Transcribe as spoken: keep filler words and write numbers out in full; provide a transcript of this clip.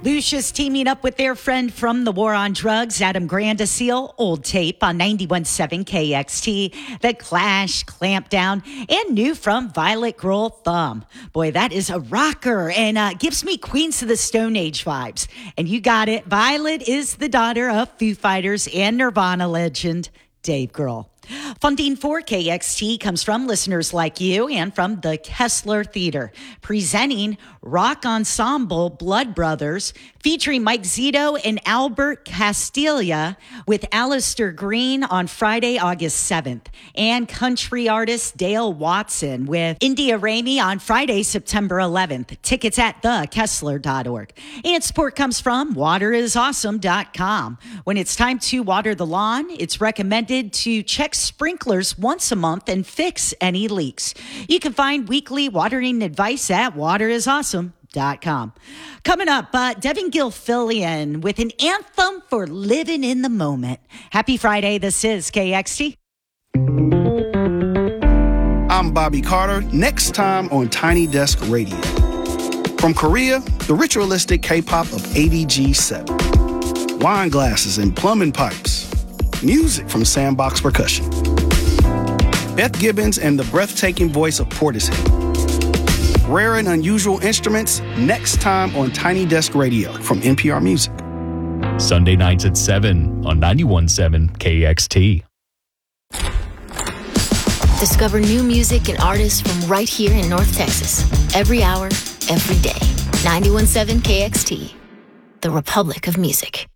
Lucius teaming up with their friend from the War on Drugs, Adam Grandiseel, Old Tape on ninety-one point seven K X T, The Clash, Clampdown, and new from Violet Girl Thumb. Boy, that is a rocker and uh, gives me Queens of the Stone Age vibes. And you got it, Violet is the daughter of Foo Fighters and Nirvana legend Dave Grohl. Funding for K X T comes from listeners like you and from the Kessler Theater, presenting rock ensemble Blood Brothers, featuring Mike Zito and Albert Castilla with Alistair Green on Friday, August seventh, and country artist Dale Watson with India Ramey on Friday, September eleventh. Tickets at the kessler dot org. And support comes from water is awesome dot com. When it's time to water the lawn, it's recommended to check sprinklers once a month and fix any leaks. You can find weekly watering advice at water is awesome dot com. Coming up, uh, Devin Gilfillian with an anthem for living in the moment. Happy Friday. This is K X T. I'm Bobby Carter. Next time on Tiny Desk Radio. From Korea, the ritualistic K-pop of A D G seven. Wine glasses and plumbing pipes. Music from Sandbox Percussion. Beth Gibbons and the breathtaking voice of Portishead. Rare and unusual instruments next time on Tiny Desk Radio from N P R Music. Sunday nights at seven on ninety-one point seven K X T. Discover new music and artists from right here in North Texas. Every hour, every day. ninety-one point seven K X T, the Republic of Music.